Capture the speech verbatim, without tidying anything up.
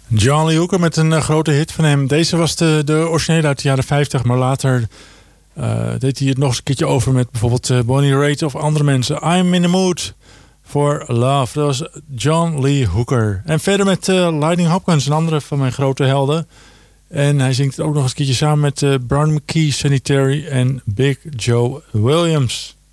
John Lee Hooker met een uh, grote hit van hem. Deze was de, de originele uit de jaren vijftig, maar later uh, deed hij het nog eens een keertje over met bijvoorbeeld uh, Bonnie Raitt of andere mensen. I'm in the mood for love. Dat was John Lee Hooker. En verder met uh, Lightning Hopkins, een andere van mijn grote helden. En hij zingt het ook nog eens een keertje samen met uh, Brown McKee, Sonny Terry en Big Joe Williams.